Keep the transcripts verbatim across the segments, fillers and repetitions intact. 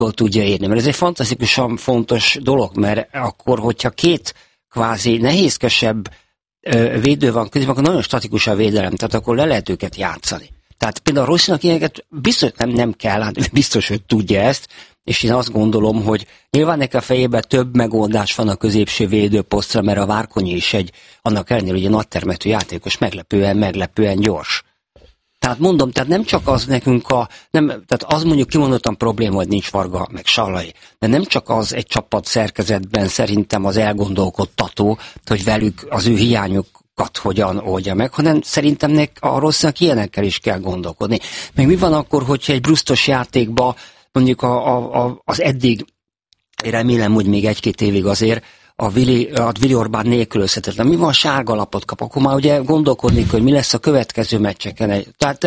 tudja érni. Mert ez egy fantasztikusan fontos dolog, mert akkor, hogyha két kvázi nehézkesebb ö, védő van közben, akkor nagyon statikus a védelem, tehát akkor le lehet őket játszani. Tehát például a Rossinak ilyeneket biztos nem, nem kell, hát biztos, hogy tudja ezt, és én azt gondolom, hogy nyilván neki a fejében több megoldás van a középső védőposztra, mert a Várkonyi is egy, annak ellenére, hogy egy nagytermetű játékos, meglepően, meglepően gyors. Tehát mondom, tehát nem csak az nekünk a, nem, tehát az mondjuk kimondottan probléma, hogy nincs Varga, meg Sallai, de nem csak az egy csapat szerkezetben szerintem az elgondolkodtató, hogy velük az ő hiányukat hogyan oldja meg, hanem szerintem nek, a Rossznak ilyenekkel is kell gondolkodni. Meg mi van akkor, hogyha egy brusztos játékba mondjuk a, a, a, az eddig, remélem, hogy még egy-két évig azért, a Vili, a Vili Orbán nélkülözhetetlen. Mi van, sárga lapot kap? Akkor már ugye gondolkodni, hogy mi lesz a következő meccseken. Tehát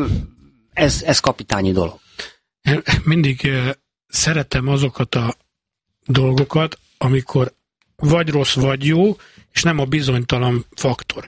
ez, ez kapitányi dolog. Én mindig szeretem azokat a dolgokat, amikor vagy rossz, vagy jó, és nem a bizonytalan faktor.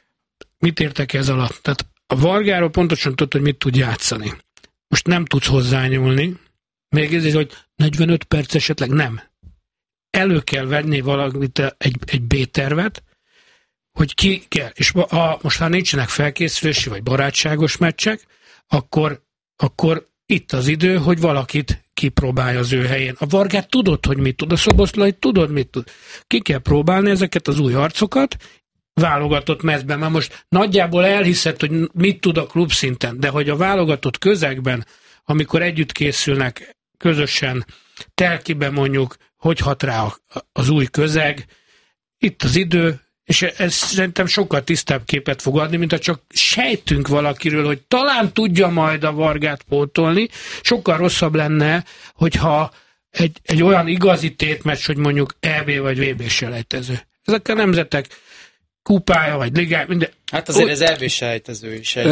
Mit értek ez alatt? Tehát a Vargáról pontosan tudod, hogy mit tud játszani. Most nem tudsz hozzányúlni, még ez, hogy negyvenöt perc esetleg nem. Elő kell venni valamit, egy, egy B-tervet, hogy ki kell. És a, most ha nincsenek felkészülési vagy barátságos meccsek, akkor, akkor itt az idő, hogy valakit kipróbálja az ő helyén. A Vargát tudod, hogy mit tud, a Szoboszlai tudod, mit tud. Ki kell próbálni ezeket az új arcokat, válogatott mezben, mert most nagyjából elhiszed, hogy mit tud a klub szinten, de hogy a válogatott közegben, amikor együtt készülnek közösen, telkiben mondjuk, hogy hat rá az új közeg, itt az idő, és ez szerintem sokkal tisztább képet fog adni, mint ha csak sejtünk valakiről, hogy talán tudja majd a Vargát pótolni, sokkal rosszabb lenne, hogyha egy, egy olyan igazi tétmeccs, hogy mondjuk é bé vagy vé bé selejtező. Ezek a nemzetek kupája, vagy ligája, minden. Hát azért ez é bé selejtező is. Én,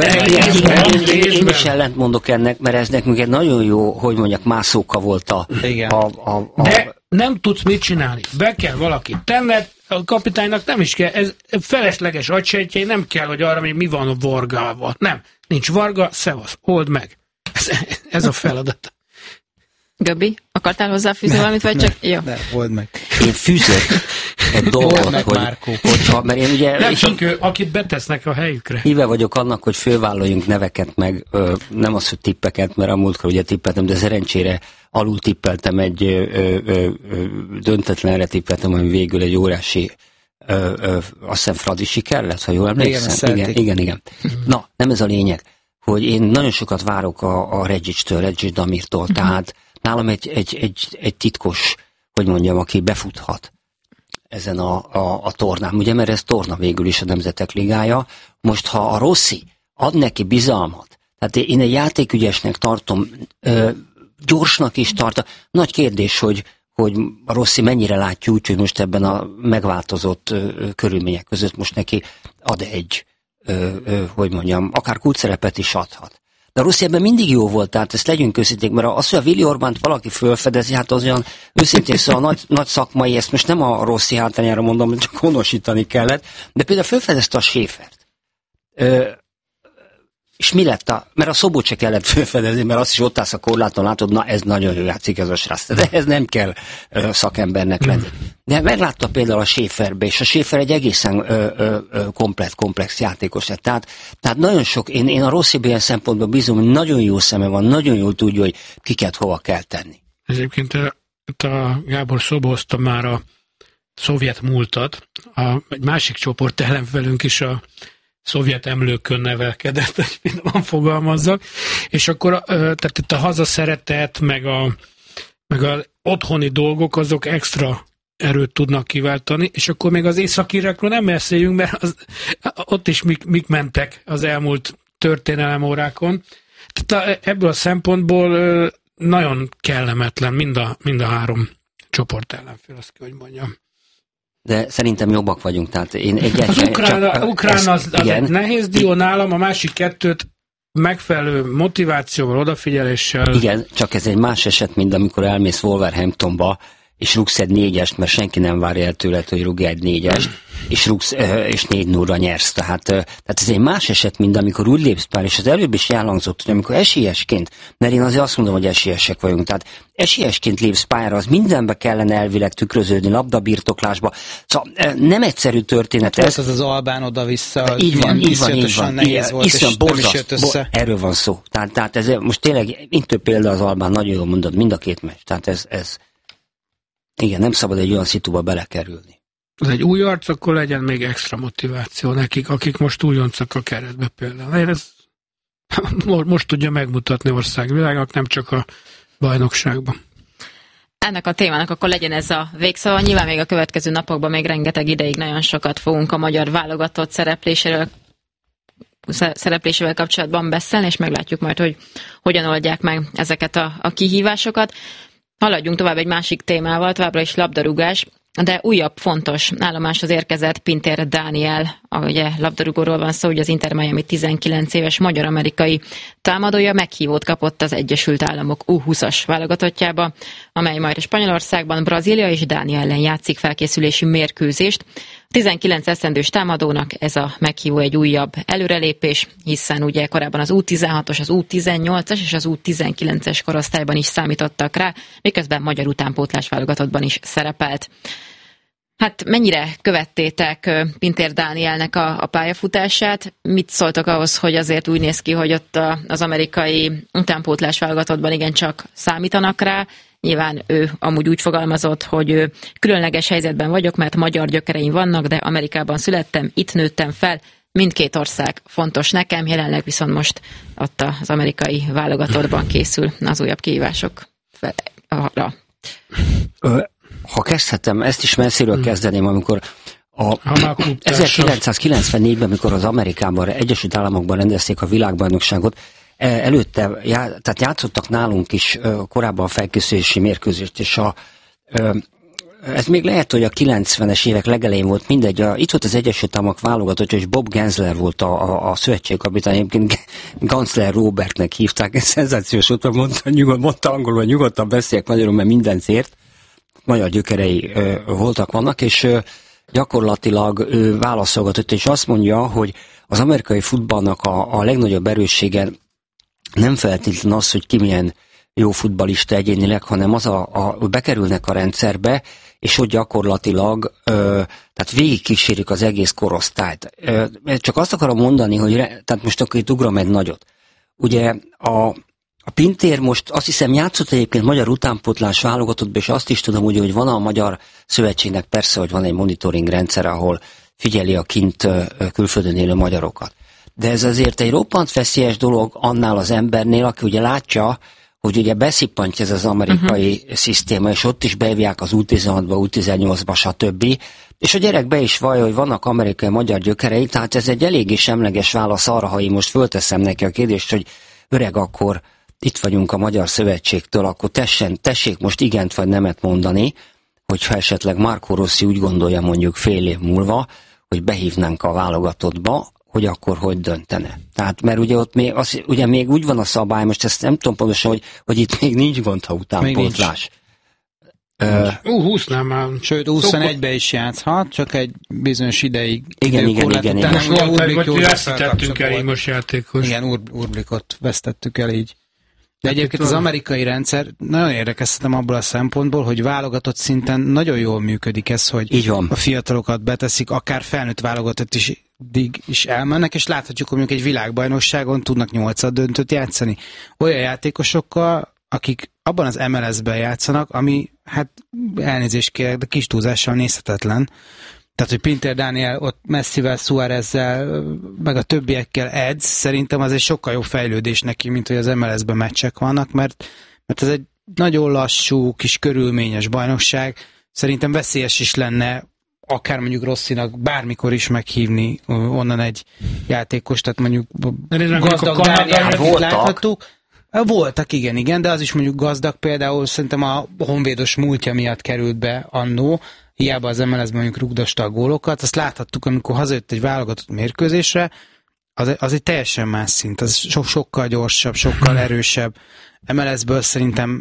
én is ellent mondok ennek, mert ez nekünk egy nagyon jó, hogy mondjak, mászóka volt a... a, a, a De nem tudsz mit csinálni. Be kell valakit tenned, a kapitánynak nem is kell, ez felesleges agysejtjei, nem kell, hogy arra, hogy mi van a Vargával. Nem, nincs Varga, szevasz, old meg. Ez, ez a feladat. Gabi, akartál hozzáfűzni valamit, vagy csak... Jó. Ne, old meg. Én fűzök egy dolgot, hogy, hogyha, mert én ugye... Nem csak ő, akit betesznek a helyükre. Híve vagyok annak, hogy fölvállaljunk neveket, meg ö, nem az, hogy tippeket, mert a múltkor ugye tippeltem, de szerencsére alul tippeltem egy ö, ö, ö, döntetlenre tippeltem, ami végül egy órási ö, ö, azt hiszem Fradi siker lett, ha jól emlékszem. Igen, igen, igen, igen. Na, nem ez a lényeg, hogy én nagyon sokat várok a, a Regicstől, Regic Damirtól, tehát nálam egy, egy, egy, egy titkos, hogy mondjam, aki befuthat ezen a, a, a tornán, ugye, mert ez torna végül is a Nemzetek Ligája. Most, ha a Rossi ad neki bizalmat, tehát én egy játékügyesnek tartom, ö, gyorsnak is tartom, nagy kérdés, hogy, hogy a Rossi mennyire látja úgy, hogy most ebben a megváltozott ö, körülmények között most neki ad egy, ö, ö, hogy mondjam, akár kulcsszerepet is adhat. De a Rossi ebben mindig jó volt, tehát ezt legyünk őszinték, mert az, hogy a Vili Orbánt valaki fölfedezi, hát az olyan őszintén szóval nagy, nagy szakmai, ezt most nem a Rossi hátrányára mondom, csak honosítani kellett, de például fölfedezte a Schäfert. Ö, és mi lett a, mert a Szobot se kellett fölfedezni, mert azt is ott állsz a korláton, látod, na ez nagyon jó játszik ez a srác, de ez nem kell ö, szakembernek lenni. De meglátta például a Schäferbe, és a Schäfer egy egészen ö, ö, ö, komplet, komplex játékos lett. Tehát, tehát nagyon sok, én, én a Rossiban ilyen szempontból bízom, hogy nagyon jó szeme van, nagyon jól tudja, hogy kiket hova kell tenni. Egyébként a, a Gábor szobozta már a szovjet múltat, a, egy másik csoport ellenfelünk is a szovjet emlőkön nevelkedett, hogy finoman fogalmazzak, és akkor tehát itt a hazaszeretet, meg a, meg az otthoni dolgok, azok extra erőt tudnak kiváltani, és akkor még az északirekről nem beszéljünk, mert az, ott is mik, mik mentek az elmúlt történelemórákon. Tehát ebből a szempontból nagyon kellemetlen mind a, mind a három csoport ellenfél, azt kell, hogy mondjam. De szerintem jobbak vagyunk, tehát én egyáltalán... Az ukrán, csak, ukrán az, az egy nehéz dió nálam, a másik kettőt megfelelő motivációval, odafigyeléssel... Igen, csak ez egy más eset, mint amikor elmész Wolverhamptonba, és rúgsz egy négyest, mert senki nem várja el tőled, hogy rúgj egy négyest, és rúgsz, és négy nullra nyersz. Tehát, tehát ez egy más eset, mint amikor úgy lépsz pályára, és az előbb is elhangzott, hogy amikor esélyesként, mert én azért azt mondom, hogy esélyesek vagyunk, tehát esélyesként lépsz pályára, az mindenbe kellene elvileg tükröződni, labdabirtoklásba. Szóval nem egyszerű történet ez. Ez az Albán oda-vissza, így van, így van, így van. Nehéz volt, és nem is jött össze. Erről van szó. Tehát, tehát ez most tényleg, mint több példa az Albán, nagyon jól mondod, mind a két meccs. Tehát ez, ez, igen, nem szabad egy olyan szituba belekerülni. Ez egy új arc, akkor legyen még extra motiváció nekik, akik most újoncak a keretbe például. Én ez most tudja megmutatni országvilágnak, nem csak a bajnokságban. Ennek a témának akkor legyen ez a végszava. Nyilván még a következő napokban még rengeteg ideig nagyon sokat fogunk a magyar válogatott szerepléséről szereplésével kapcsolatban beszélni, és meglátjuk majd, hogy hogyan oldják meg ezeket a, a kihívásokat. Haladjunk tovább egy másik témával, továbbra is labdarúgás, de újabb fontos állomáshoz érkezett Pintér Dániel, ugye labdarúgóról van szó, hogy az Inter Miami tizenkilenc éves magyar-amerikai támadója meghívót kapott az Egyesült Államok U húszas válogatottjába, amely majd Spanyolországban Brazília és Dánia ellen játszik felkészülési mérkőzést. A tizenkilenc esztendős támadónak ez a meghívó egy újabb előrelépés, hiszen ugye korábban az U tizenhatos, az U tizennyolcas és az U tizenkilences korosztályban is számítottak rá, miközben magyar utánpótlás válogatottban is szerepelt. Hát mennyire követtétek Pintér Dánielnek a, a pályafutását? Mit szóltak ahhoz, hogy azért úgy néz ki, hogy ott a, az amerikai utánpótlás válogatottban igencsak számítanak rá? Nyilván ő amúgy úgy fogalmazott, hogy ő különleges helyzetben vagyok, mert magyar gyökereim vannak, de Amerikában születtem, itt nőttem fel, mindkét ország fontos nekem, jelenleg viszont most ott az amerikai válogatottban készül az újabb kihívásokra. Ha kezdhetem, ezt is messziről kezdeném, amikor a ezerkilencszázkilencvennégyben, amikor az Amerikában, Egyesült Államokban rendezték a világbajnokságot, előtte, já, tehát játszottak nálunk is korábban felkészülési mérkőzést, és a, ez még lehet, hogy a kilencvenes évek legelején volt, mindegy, a, itt volt az Egyesült Államok válogatott, és Bob Gensler volt a, a, a szövetségkapitány, egyébként Gansler Robertnek hívták, ez szenzációs volt, mert mondta, nyugod, mondta angolul, hogy nyugodtan beszéljek magyarul, mert mindent ért, magyar gyökerei ö, voltak vannak, és ö, gyakorlatilag ő válaszolgatott, és azt mondja, hogy az amerikai futballnak a, a legnagyobb erőssége nem feltétlenül az, hogy ki milyen jó futballista egyénileg, hanem az, a, a bekerülnek a rendszerbe, és hogy gyakorlatilag ö, tehát végigkísérik az egész korosztályt. Ö, csak azt akarom mondani, hogy re, tehát most akkor itt ugrom egy nagyot. Ugye a A Pintér most azt hiszem játszott egyébként magyar utánpótlás válogatottba, és azt is tudom, ugye, hogy van a Magyar Szövetségnek persze, hogy van egy monitoring rendszer, ahol figyeli a kint külföldön élő magyarokat. De ez azért egy roppant veszélyes dolog annál az embernél, aki ugye látja, hogy ugye beszippantja ez az amerikai uh-huh. szisztéma, és ott is beívják az U tizenhatba, U tizennyolcba, stb. És a gyerek be is vallja, hogy vannak amerikai magyar gyökerei, tehát ez egy eléggé semleges válasz arra, ha én most fölteszem neki a kérdést, hogy öreg, akkor itt vagyunk a Magyar Szövetségtől, akkor tessen, tessék most igent vagy nemet mondani, hogyha esetleg Marco Rossi úgy gondolja mondjuk fél év múlva, hogy behívnánk a válogatottba, hogy akkor hogy döntene. Tehát, mert ugye ott még, az, ugye még úgy van a szabály, most ezt nem tudom pontosan, hogy, hogy itt még nincs gond, ha utánpótlás. U húsznál már. Sőt, huszonegyben is játszhat, csak egy bizonyos ideig. Igen, igen, igen. igen. Most volt, hogy vesztettünk el így most játékos. Igen, Ur- Urblikot vesztettük el így. De egyébként az amerikai rendszer nagyon érdekes szerintem abból a szempontból, hogy válogatott szinten nagyon jól működik ez, hogy a fiatalokat beteszik, akár felnőtt válogatott is, is elmennek, és láthatjuk, hogy mondjuk egy világbajnokságon tudnak nyolcad döntőt játszani. Olyan játékosokkal, akik abban az em el es-ben játszanak, ami hát elnézést kérek, de kis túlzással nézhetetlen. Tehát, hogy Pintér Dániel ott Messivel, Suárezzel, meg a többiekkel edz, szerintem az egy sokkal jobb fejlődés neki, mint hogy az em el es-ben meccsek vannak, mert, mert ez egy nagyon lassú, kis körülményes bajnokság. Szerintem veszélyes is lenne akár mondjuk Rosszinak bármikor is meghívni onnan egy játékost, tehát mondjuk gazdag Dániel, láthattuk. Voltak, igen, igen, de az is mondjuk gazdag, például szerintem a honvédos múltja miatt került be annó, hiába az em el es-ben mondjuk rugdosta a gólokat, azt láthattuk, amikor hazajött egy válogatott mérkőzésre, az, az egy teljesen más szint, az so, sokkal gyorsabb, sokkal erősebb. em el es-ből szerintem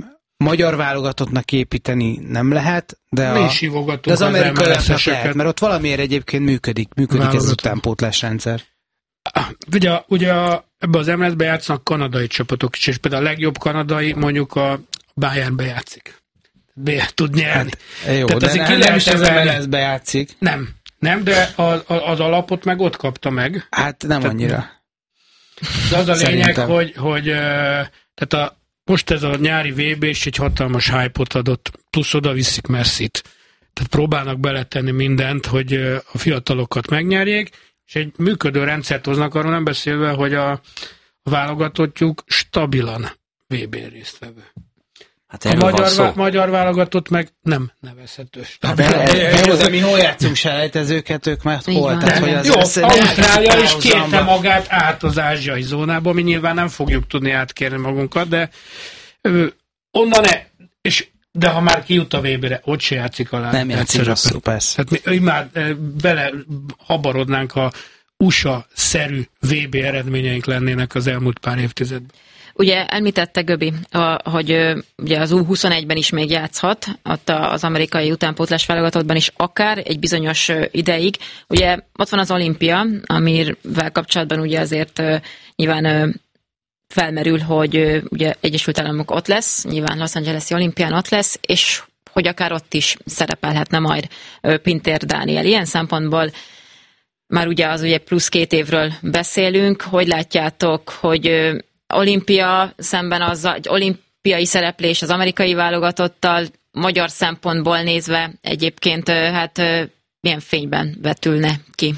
magyar válogatottnak építeni nem lehet, de, a, de az amerikaiaknak lehet, mert ott valamiért egyébként működik, működik ez az utánpótlás rendszer. Ugye, ugye ebbe az em el es-be játszanak kanadai csapatok is, és például a legjobb kanadai mondjuk a Bayernbe játszik. Be tud nyerni. Hát, jó, tehát de nem, nem is az em el es-be játszik. Nem, nem, de az, az alapot meg ott kapta meg. Hát nem tehát, annyira. De az a lényeg, hogy, hogy tehát a, most ez a nyári vé bé is egy hatalmas hype-ot adott, plusz oda viszik Messit. Tehát próbálnak beletenni mindent, hogy a fiatalokat megnyerjék, és egy működő rendszert hoznak, arról nem beszélve, hogy a, a válogatottjuk stabilan vé bén résztvevő. Hát a magyar, vá- magyar válogatott meg nem nevezhető. Hát de, de, de, de mi hol játszunk selejtezőket, ők mert hol? Tehát, hogy az jó, Ausztrália is kérte magát át az ázsiai zónába, mi nyilván nem fogjuk tudni átkérni magunkat, de ö, onnan ne, és de ha már kijut a vé bére, ott se játszik alá. Nem játszik rosszul, persze. Tehát mi már bele habarodnánk, ha u es á-szerű vé bé eredményeink lennének az elmúlt pár évtizedben. Ugye említette Göbi, hogy ugye az u huszonegyben is még játszhat, ott az amerikai utánpótlás válogatottban is akár egy bizonyos ideig. Ugye ott van az olimpia, amivel kapcsolatban ugye azért nyilván felmerül, hogy ugye Egyesült Államok ott lesz, nyilván Los Angeles-i olimpián ott lesz, és hogy akár ott is szerepelhetne majd Pintér Dániel. Ilyen szempontból már ugye az ugye plusz két évről beszélünk, hogy látjátok, hogy olimpia szemben az egy olimpiai szereplés az amerikai válogatottal, magyar szempontból nézve egyébként hát milyen fényben vetülne ki?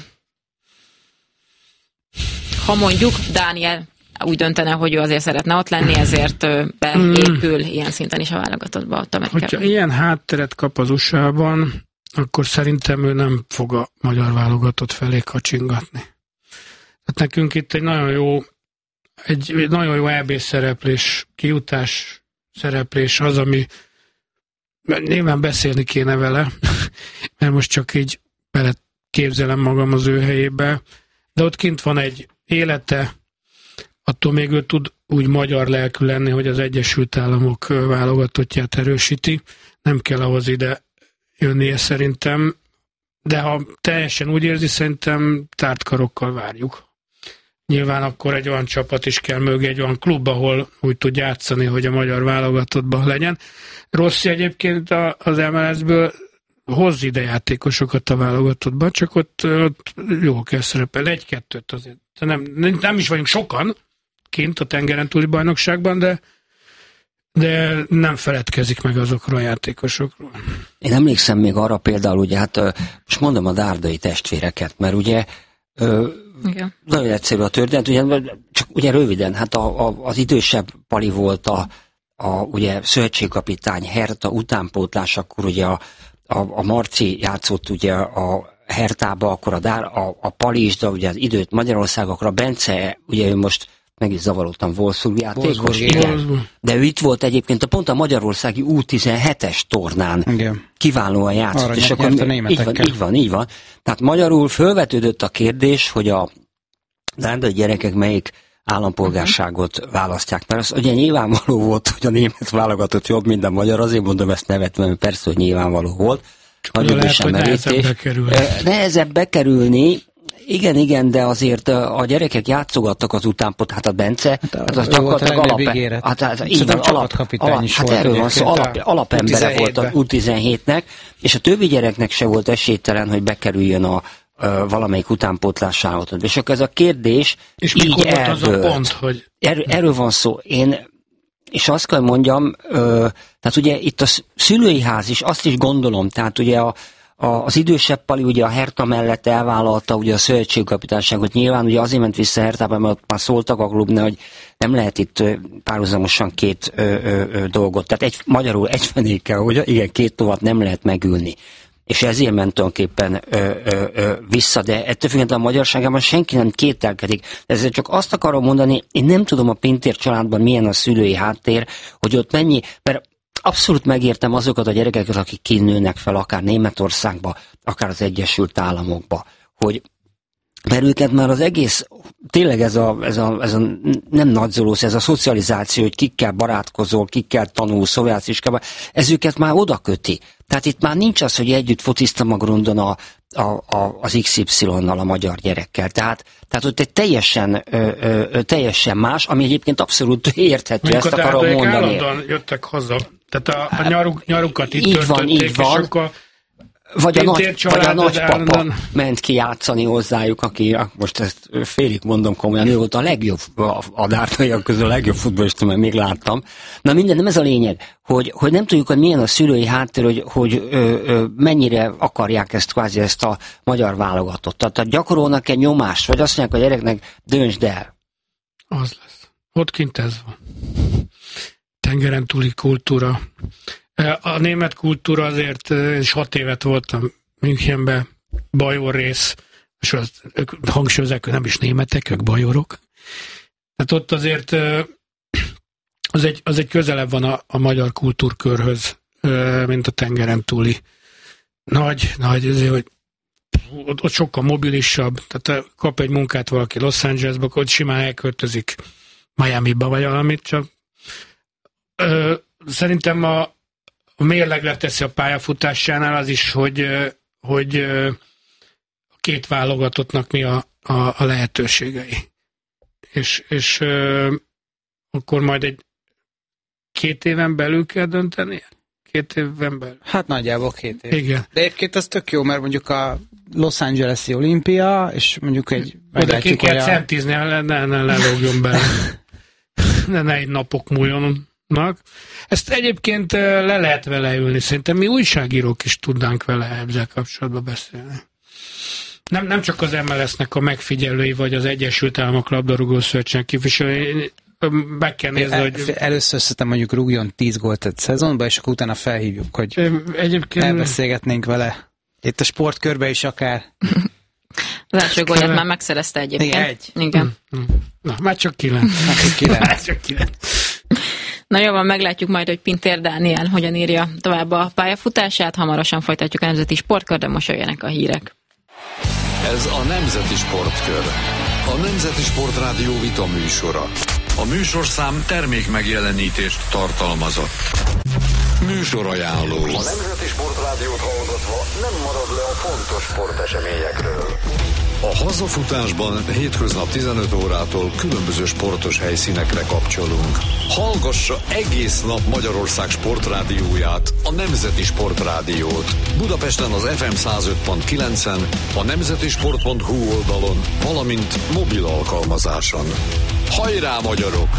Ha mondjuk Dániel úgy döntene, hogy ő azért szeretne ott lenni, ezért beépül hmm. ilyen szinten is a válogatottba ott Amerikában. Hogyha ilyen hátteret kap az u es á-ban, akkor szerintem ő nem fog a magyar válogatott felé kacsingatni. Tehát nekünk itt egy nagyon jó egy, egy nagyon jó é bé szereplés, kijutás szereplés az, ami nyilván beszélni kéne vele, mert most csak így bele képzelem magam az ő helyébe, de ott kint van egy élete, attól még ő tud úgy magyar lelkű lenni, hogy az Egyesült Államok válogatottját erősíti. Nem kell ahhoz ide jönnie szerintem, de ha teljesen úgy érzi, szerintem tárt karokkal várjuk. Nyilván akkor egy olyan csapat is kell mögé, egy olyan klub, ahol úgy tud játszani, hogy a magyar válogatottban legyen. Rossi egyébként az em el es-ből hoz ide játékosokat a válogatottban, csak ott, ott jól kell szerepelni. Egy-kettőt azért. Nem, nem is vagyunk sokan kint a tengeren túli bajnokságban, de, de nem feledkezik meg azokról a játékosokról. Én emlékszem még arra például, ugye hát most mondom a dárdai testvéreket, mert ugye igen. Nagyon egyszerű a történet, ugye, csak ugye röviden, hát a, a, az idősebb Pali volt a, a ugye szövetségkapitány Herta utánpótlás, akkor ugye a, a, a Marci játszott ugye a Hertába, akkor a, Dár, a, a Pali is, de ugye az időt Magyarország, akkor a Bence, ugye ő most meg is zavarodtam, Wolfsburg játékos, igen. De ő itt volt egyébként a pont a magyarországi u tizenhetes tornán. Igen. Kiválóan játszott. Arra és akkor így van, így van, így van. Tehát magyarul fölvetődött a kérdés, hogy a dárdai gyerekek melyik állampolgárságot uh-huh. választják. Mert az ugye nyilvánvaló volt, hogy a német válogatott jobb, mint a magyar, azért mondom ezt nevetve, mert persze, hogy nyilvánvaló volt. Nagyobb is a merítés. Nehezebb bekerülni. Igen, igen, de azért a gyerekek játszogattak az utánpot, hát a Bence, hát, hát az gyakorlatilag alap, hát, hát, így van, alap, alap, hát erről van szó, alap, alapembere volt az u tizenhétnek, és a többi gyereknek se volt esélytelen, hogy bekerüljön a, a valamelyik utánpótlásságot. És akkor ez a kérdés és így mikor volt az a pont, hogy... Erről, erről van szó. Én, és azt kell mondjam, ö, tehát ugye itt a szülői ház is, azt is gondolom, tehát ugye a az idősebb Pali ugye a Herta mellett elvállalta ugye a szövetségkapitányságot, nyilván ugye azért ment vissza Hertába, mert már szóltak a klubnál, hogy nem lehet itt párhuzamosan két ö, ö, ö, dolgot, tehát egy, magyarul egy fenékkel, ugye igen, két tovat nem lehet megülni. És ezért ment tulajdonképpen ö, ö, ö, vissza, de ettől függetlenül a magyarságában senki nem kételkedik. Ezért csak azt akarom mondani, én nem tudom a Pintér családban milyen a szülői háttér, hogy ott mennyi, mert abszolút megértem azokat a gyerekeket, akik kinőnek fel akár Németországba, akár az Egyesült Államokba, hogy mert őket már az egész, tényleg ez a, ez a, ez a nem nagyzolósz, ez a szocializáció, hogy kikkel barátkozol, kikkel tanulsz, szolgálsz iskába, ez őket már oda köti. Tehát itt már nincs az, hogy együtt fociztam a grundon a, a, a, az iksz ipszilonnal, a magyar gyerekkel. Tehát, tehát ott egy teljesen, ö, ö, teljesen más, ami egyébként abszolút érthető, mondjuk ezt akarom mondani. Állandóan jöttek haza, tehát a, a nyaruk, nyarukat itt így töltötték, van, így van. És akkor Vagy a, nagy, vagy a nagypapa állandóan ment ki játszani hozzájuk, aki, most ezt félig mondom komolyan, ő volt a legjobb, a dártaiak közül a legjobb futballista, mert még láttam. Na minden, nem ez a lényeg, hogy, hogy nem tudjuk, hogy milyen a szülői háttér, hogy, hogy ö, ö, mennyire akarják ezt kvázi ezt a magyar válogatott. Tehát gyakorolnak egy nyomást, vagy azt mondják a gyereknek, döntsd el. Az lesz. Ott kint ez van. Tengeren túli kultúra. A német kultúra azért, és hat évet voltam Münchenben, bajor rész, és az, ők hangsúlyozzák, hogy nem is németek, ők bajorok. Tehát ott azért az egy, az egy közelebb van a, a magyar kultúrkörhöz, mint a tengeren túli. Nagy, nagy, ezért, hogy ott, ott sokkal mobilisabb, tehát kap egy munkát valaki Los Angelesba, ott simán elköltözik Miami-ba, vagy valamit, csak ö, szerintem a A mérlegre teszi a pályafutásánál az is, hogy, hogy a két válogatottnak mi a, a, a lehetőségei. És, és ö, akkor majd egy két éven belül kell dönteni? Két éven belül? Hát nagyjából két év. Igen. De egyébként az tök jó, mert mondjuk a Los Angeles-i olimpia, és mondjuk egy... Oda ki kell centízni, ne, ne, ne lelógjon bele. ne, ne egy napok múljon. Ezt egyébként le lehet vele ülni. Szerintem mi újságírók is tudnánk vele ezzel kapcsolatban beszélni. Nem, nem csak az em el es-nek a megfigyelői, vagy az Egyesült Államok labdarúgó szövetségnek képviselői. Meg kell nézni, El, hogy... Először szerintem mondjuk rúgjon tíz gólt egy szezonban, és akkor utána felhívjuk, hogy egyébként... elbeszélgetnénk vele. Itt a sportkörbe is akár. Az első gólját már megszerezte egyébként. Igen, egy. Igen. Na, már csak kilenc. Már csak kilenc. már csak kilenc. Na jó van, meglátjuk majd, hogy Pintér Dániel hogyan írja tovább a pályafutását. Hamarosan folytatjuk a Nemzeti Sportkör, de most jöjjenek a hírek. Ez a Nemzeti Sportkör. A Nemzeti Sportrádió vita műsora. A műsorszám termék megjelenítést tartalmazott. Műsorajánló. A Nemzeti Sportrádiót hallgatva nem marad le a fontos sporteseményekről. A hazafutásban hétköznap tizenöt órától különböző sportos helyszínekre kapcsolunk. Hallgassa egész nap Magyarország sportrádióját, a Nemzeti Sportrádiót. Budapesten az ef em száz öt pont kilencen, a nemzetisport pont hu oldalon, valamint mobil alkalmazáson. Hajrá, magyarok!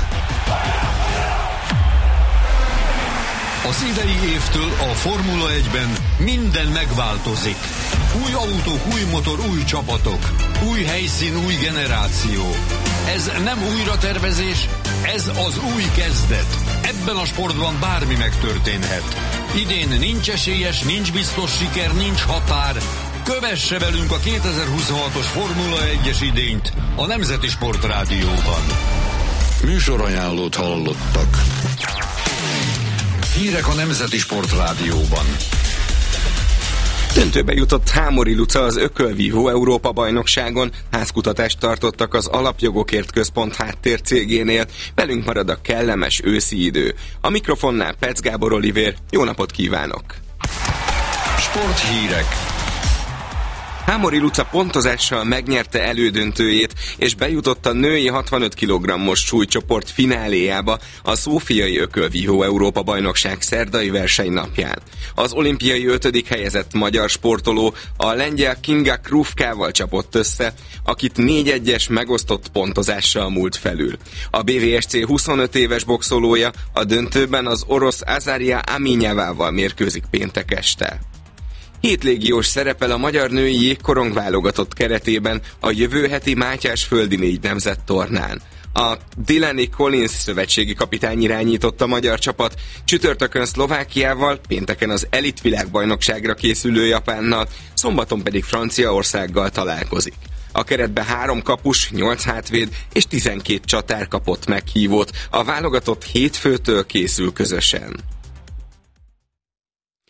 Az idei évtől a Formula egyben minden megváltozik. Új autók, új motor, új csapatok. Új helyszín, új generáció. Ez nem újratervezés, ez az új kezdet. Ebben a sportban bármi megtörténhet. Idén nincs esélyes, nincs biztos siker, nincs határ. Kövesse velünk a kétezer-huszonhatos Formula egyes idényt a Nemzeti Sportrádióban. Műsorajánlót hallottak. Hírek a Nemzeti Sportrádióban. Döntőbe jutott Hámori Luca az ökölvívó Európa-bajnokságon. Házkutatást tartottak az Alapjogokért Központ háttércégénél. Velünk marad a kellemes őszi idő. A mikrofonnál Pec Gábor Olivér. Jó napot kívánok! Sporthírek. Hámori Luca pontozással megnyerte elődöntőjét, és bejutott a női hatvanöt kilogrammos súlycsoport fináléjába a szófiai ökölvívó Európa-bajnokság szerdai versenynapján. Az olimpiai ötödik helyezett magyar sportoló a lengyel Kinga Krufkával csapott össze, akit négy egyes megosztott pontozással múlt felül. A bé vé es cé huszonöt éves boxolója a döntőben az orosz Azaria Aminyavával mérkőzik péntek este. Hét légiós szerepel a magyar női jégkorong válogatott keretében a jövő heti Mátyásföldi négy nemzett tornán. A Delaney Collins szövetségi kapitány irányította a magyar csapat csütörtökön Szlovákiával, pénteken az elit világbajnokságra készülő Japánnal, szombaton pedig Franciaországgal találkozik. A keretbe három kapus, nyolc hátvéd és tizenkét csatár kapott meghívót, a válogatott hétfőtől készül közösen.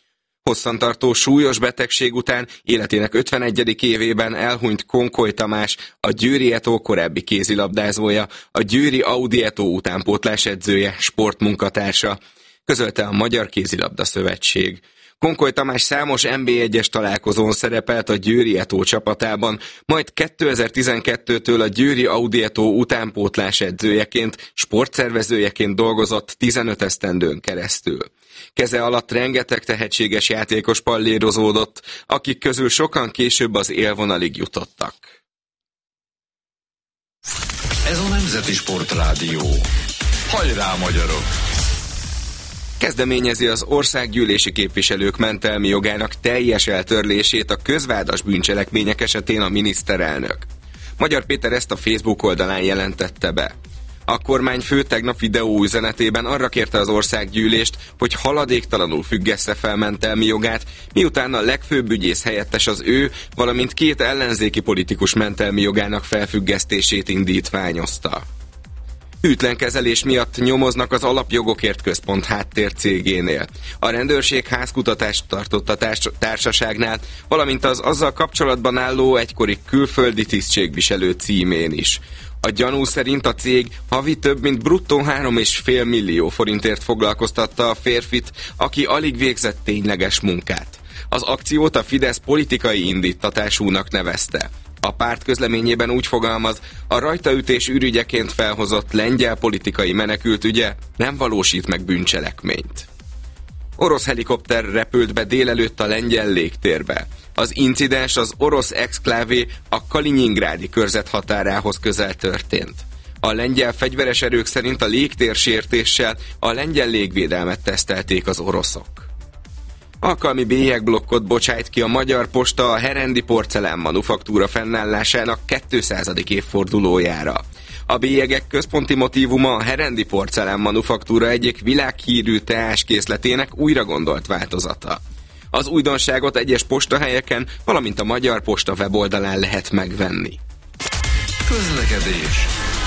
Hosszantartó súlyos betegség után életének ötvenegyedik évében elhunyt Konkoly Tamás, a Győri Eto korábbi kézilabdázója, a Győri Audi Eto utánpótlás edzője, sportmunkatársa, közölte a Magyar Kézilabda Szövetség. Konkoly Tamás számos en bé egyes találkozón szerepelt a Győri Eto csapatában, majd kétezer-tizenkettőtől a Győri Audi Eto utánpótlás edzőjeként, sportszervezőjeként dolgozott tizenöt esztendőn keresztül. Keze alatt rengeteg tehetséges játékos pallérozódott, akik közül sokan később az élvonalig jutottak. Ez a Nemzeti Sportrádió. Hajrá, magyarok! Kezdeményezi az országgyűlési képviselők mentelmi jogának teljes eltörlését a közvádas bűncselekmények esetén a miniszterelnök. Magyar Péter ezt a Facebook oldalán jelentette be. A kormányfő tegnap videóüzenetében arra kérte az országgyűlést, hogy haladéktalanul függessze fel mentelmi jogát, miután a legfőbb ügyész helyettes az ő, valamint két ellenzéki politikus mentelmi jogának felfüggesztését indítványozta. Hűtlen kezelés miatt nyomoznak az Alapjogokért Központ háttércégénél. A rendőrség házkutatást tartott a társ- társaságnál, valamint az azzal kapcsolatban álló egykori külföldi tisztségviselő címén is. A gyanú szerint a cég havi több mint bruttó három egész öt millió forintért foglalkoztatta a férfit, aki alig végzett tényleges munkát. Az akciót a Fidesz politikai indítatásúnak nevezte. A párt közleményében úgy fogalmaz, a rajtaütés ürügyeként felhozott lengyel politikai menekült ügye nem valósít meg bűncselekményt. Orosz helikopter repült be délelőtt a lengyel légtérbe. Az incidens az orosz exklávé a Kalinyingrádi körzet határához közel történt. A lengyel fegyveres erők szerint a légtérsértéssel a lengyel légvédelmet tesztelték az oroszok. Alkalmi bélyegblokkot bocsájt ki a Magyar Posta a Herendi porcelán manufaktúra fennállásának kétszázadik évfordulójára. A bélyegek központi motívuma a Herendi porcelán manufaktúra egyik világhírű teáskészletének újra gondolt változata. Az újdonságot egyes postahelyeken, valamint a Magyar Posta weboldalán lehet megvenni. Közlekedés.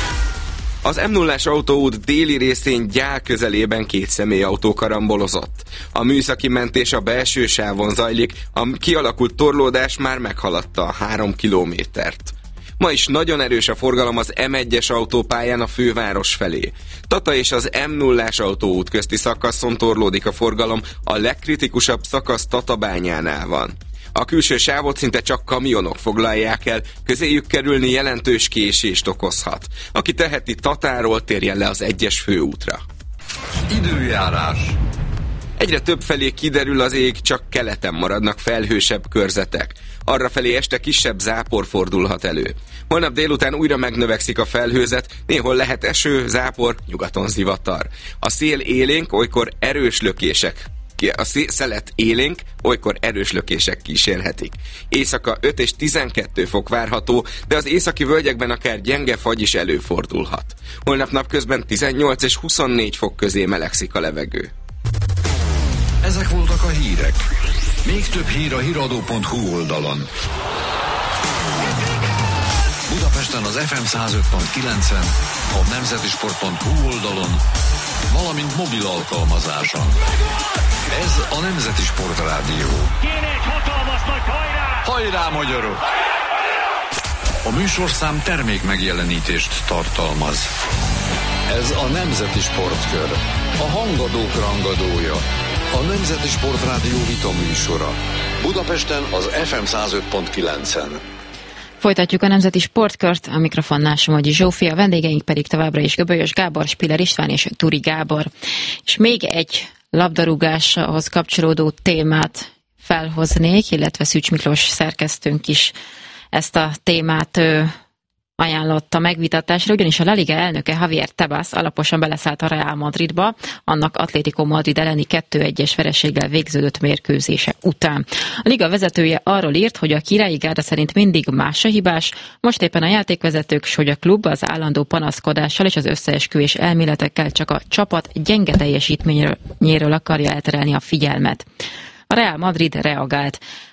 Az em nullás autóút déli részén Gyál közelében két személyautó karambolozott. A műszaki mentés a belső sávon zajlik, a kialakult torlódás már meghaladta a három kilométert. Ma is nagyon erős a forgalom az em egyes autópályán a főváros felé. Tata és az em nullás autóút közti szakaszon torlódik a forgalom, a legkritikusabb szakasz Tatabányánál van. A külső sávot szinte csak kamionok foglalják el, közéjük kerülni jelentős késést okozhat. Aki teheti, Tatáról térjen le az egyes főútra. Időjárás. Egyre több felé kiderül az ég, csak keleten maradnak felhősebb körzetek. Arrafelé este kisebb zápor fordulhat elő. Holnap délután újra megnövekszik a felhőzet, néhol lehet eső, zápor, nyugaton zivatar. A szél élénk, olykor erős lökések. A szelet élénk, olykor erős lökések kísérhetik. Éjszaka öt és tizenkettő fok várható, de az északi völgyekben akár gyenge fagy is előfordulhat. Holnap napközben tizennyolc és huszonnégy fok közé melegszik a levegő. Ezek voltak a hírek. Még több hír a híradó pont hu oldalon. Budapesten az ef em száz öt pont kilencen, a nemzetisport pont hu oldalon, valamint mobil alkalmazáson. Ez a Nemzeti Sportrádió. Kéne egy hatalmas nagy hajrá! Hajrá, magyarok! A műsorszám termék megjelenítést tartalmaz. Ez a Nemzeti Sportkör. A hangadók rangadója. A Nemzeti Sportrádió vita műsora. Budapesten az ef em száz öt pont kilencen. Folytatjuk a Nemzeti Sportkört, a mikrofonnál Somogyi Zsófia, a vendégeink pedig továbbra is Göbölyös Gábor, Spiller István és Turi Gábor. És még egy labdarúgáshoz kapcsolódó témát felhoznék, illetve Szűcs Miklós szerkesztőnk is ezt a témát ajánlotta megvitatásra, ugyanis a La Liga elnöke Javier Tebas alaposan beleszállt a Real Madridba, annak Atlético Madrid elleni kettő egyes vereséggel végződött mérkőzése után. A liga vezetője arról írt, hogy a királyi gárda szerint mindig más a hibás, most éppen a játékvezetők, s hogy a klub az állandó panaszkodással és az összeesküvés elméletekkel csak a csapat gyenge teljesítményéről akarja elterelni a figyelmet. A Real Madrid reagált.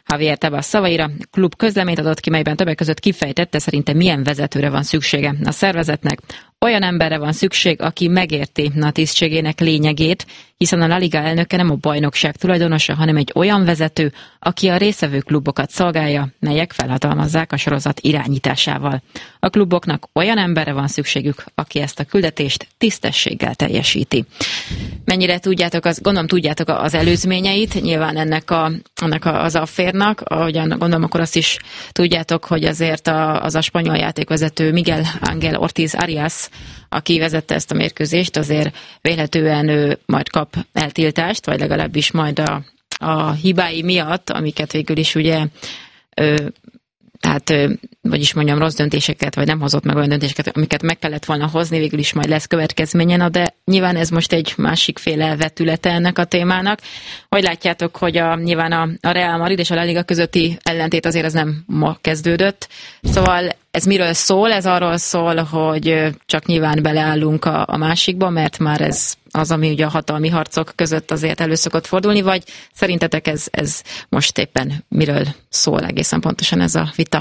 Javier Tebas szavaira. Klub közleményt adott ki, melyben többek között kifejtette, szerinte milyen vezetőre van szüksége a szervezetnek. Olyan emberre van szükség, aki megérti a tisztségének lényegét, hiszen a La Liga elnöke nem a bajnokság tulajdonosa, hanem egy olyan vezető, aki a részvevő klubokat szolgálja, melyek felhatalmazzák a sorozat irányításával. A kluboknak olyan emberre van szükségük, aki ezt a küldetést tisztességgel teljesíti. Mennyire tudjátok, az, gondolom tudjátok az előzményeit, nyilván ennek, a, ennek a, az afférnak, ahogyan gondolom, akkor azt is tudjátok, hogy azért a, az a spanyol játékvezető Miguel Ángel Ortiz Arias, aki vezette ezt a mérkőzést, azért vélhetően ő majd kap eltiltást, vagy legalábbis majd a, a hibái miatt, amiket végül is ugye ö, tehát, vagyis mondjam, rossz döntéseket, vagy nem hozott meg olyan döntéseket, amiket meg kellett volna hozni, végül is majd lesz következménye, na de nyilván ez most egy másikféle vetülete ennek a témának. Hogy látjátok, hogy a, nyilván a, a Real Madrid és a La Liga közötti ellentét azért ez nem ma kezdődött, szóval ez miről szól? Ez arról szól, hogy csak nyilván beleállunk a, a másikba, mert már ez az, ami ugye a hatalmi harcok között azért elő szokott fordulni, vagy szerintetek ez, ez most éppen miről szól egészen pontosan ez a vita?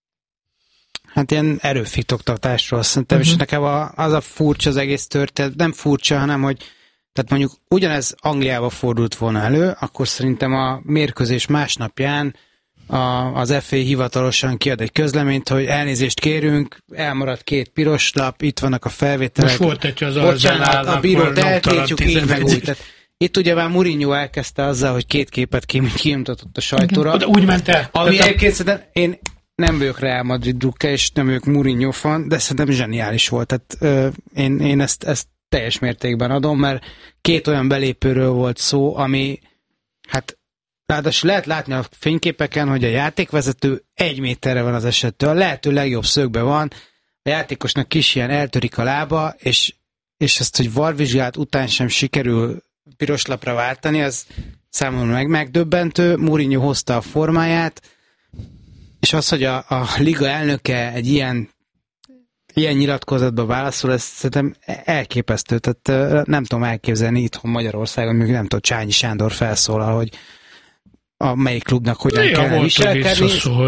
Hát ilyen erőfitoktatásról szerintem, uh-huh. És nekem a, az a furcsa az egész történet, nem furcsa, hanem hogy tehát mondjuk ugyanez Angliába fordult volna elő, akkor szerintem a mérkőzés másnapján A, az ef á hivatalosan kiad egy közleményt, hogy elnézést kérünk, elmaradt két piros lap, itt vannak a felvételek. Most volt egy az Bocsánat, a bírót eltétjük, így meg úgy. Tehát itt ugye már Mourinho elkezdte azzal, hogy két képet kimutatott a sajtóra. De úgy ment el. Ami egyébként szerintem én nem vagyok Real Madrid drukker, és nem vagyok Mourinho fan, de szerintem zseniális volt. Tehát ö, én, én ezt, ezt teljes mértékben adom, mert két olyan belépőről volt szó, ami hát ráadásul lehet látni a fényképeken, hogy a játékvezető egy méterre van az esettől, a lehető legjobb szögben van, a játékosnak kis ilyen eltörik a lába, és, és ezt, hogy varvizsgálat után sem sikerül piros lapra váltani, az számomra meg megdöbbentő. Mourinho hozta a formáját, és az, hogy a, a liga elnöke egy ilyen, ilyen nyilatkozatba válaszol, ez szerintem elképesztő. Tehát nem tudom elképzelni itthon Magyarországon, még nem tudom, Csányi Sándor felszólal, hogy a melyik klubnak hogyan Néha kellene viselkedni.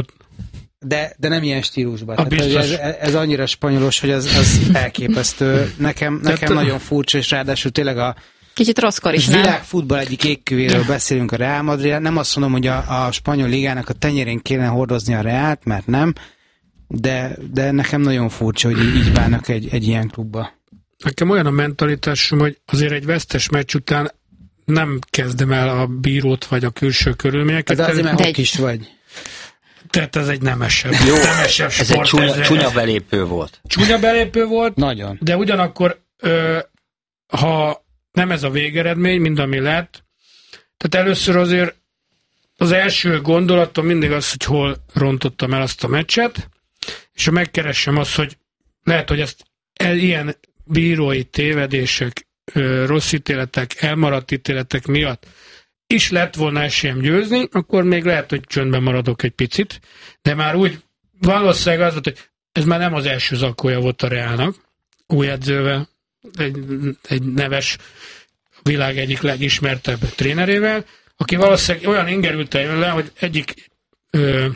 De, de nem ilyen stílusban. Tehát ez, ez annyira spanyolos, hogy az, az elképesztő. Nekem, nekem nagyon furcsa, és ráadásul tényleg a kicsit rosszkor is, nem? Világfutball egyik égkövéről beszélünk a Real Madrid. Nem azt mondom, hogy a, a spanyol ligának a tenyerén kéne hordozni a Reált, mert nem, de, de nekem nagyon furcsa, hogy így bánnak egy, egy ilyen klubba. Nekem olyan a mentalitásom, hogy azért egy vesztes meccs után nem kezdem el a bírót vagy a külső körülményeket. De azért, mert egy... is vagy. Tehát ez egy nemesebb, Jó, nemesebb ez sport. egy csúnya, ez csúnya belépő volt. Csúnya belépő volt, nagyon. De ugyanakkor, ö, ha nem ez a végeredmény, mind ami lett, tehát először azért az első gondolatom mindig az, hogy hol rontottam el azt a meccset, és ha megkeressem azt, hogy lehet, hogy ezt el, ilyen bírói tévedések, ö, rossz ítéletek, elmaradt ítéletek miatt is lett volna esélyem győzni, akkor még lehet, hogy csöndben maradok egy picit, de már úgy valószínűleg az volt, hogy ez már nem az első zakója volt a Reálnak, új edzővel, egy, egy neves világ egyik legismertebb trénerével, aki valószínűleg olyan ingerült le, hogy egyik ö,